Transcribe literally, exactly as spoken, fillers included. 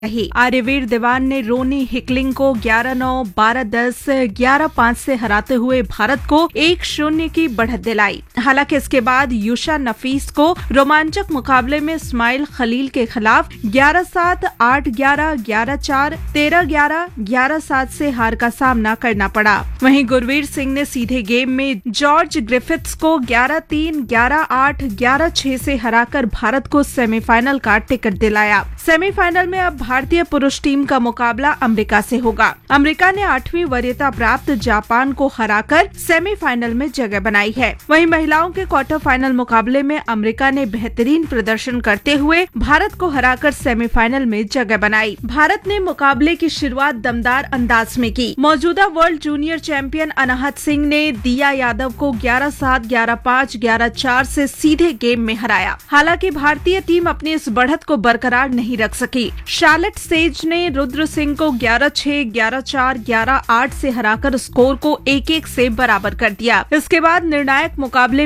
रही। आर्यवीर दीवान ने रोनी हिकलिंग को ग्यारह नौ, बारह दस, ग्यारह पाँच से हराते हुए भारत को एक शून्य की बढ़त दिलाई। हालांकि इसके बाद यूशा नफीस को रोमांचक मुकाबले में इस्माइल खलील के खिलाफ ग्यारह सात, आठ ग्यारह, ग्यारह चार, तेरह ग्यारह, ग्यारह सात से हार का सामना करना पड़ा। वहीं गुरवीर सिंह ने सीधे गेम में जॉर्ज ग्रिफिथ्स को ग्यारह तीन, ग्यारह आठ, ग्यारह छह से हराकर भारत को सेमीफाइनल का टिकट दिलाया। सेमीफाइनल में अब भारतीय पुरुष टीम का मुकाबला अमेरिका से होगा। अमेरिका ने आठवीं वरीयता प्राप्त जापान को हराकर सेमीफाइनल में जगह बनाई है। वहीं महिलाओं के क्वार्टर फाइनल मुकाबले में अमेरिका ने बेहतरीन प्रदर्शन करते हुए भारत को हराकर सेमीफाइनल में जगह बनाई। भारत ने मुकाबले की शुरुआत दमदार अंदाज में की। मौजूदा वर्ल्ड जूनियर चैंपियन अनाहत सिंह ने दिया यादव को ग्यारह सात, ग्यारह पाँच, ग्यारह चार से सीधे गेम में हराया। हालांकि भारतीय टीम अपनी इस बढ़त को बरकरार नहीं रख सकी। शार्लेट सेज ने रुद्र सिंह को ग्यारह छह, ग्यारह चार, ग्यारह आठ से हराकर स्कोर को एक एक से बराबर कर दिया। इसके बाद निर्णायक मुकाबले